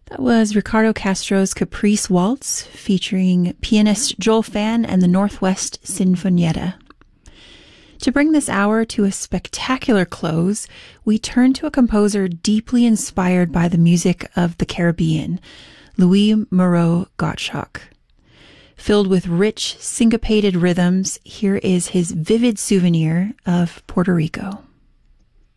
That was Ricardo Castro's Caprice Waltz, featuring pianist Joel Phan and the Northwest Sinfonietta. To bring this hour to a spectacular close, we turn to a composer deeply inspired by the music of the Caribbean, Louis Moreau Gottschalk. Filled with rich, syncopated rhythms, here is his vivid souvenir of Puerto Rico.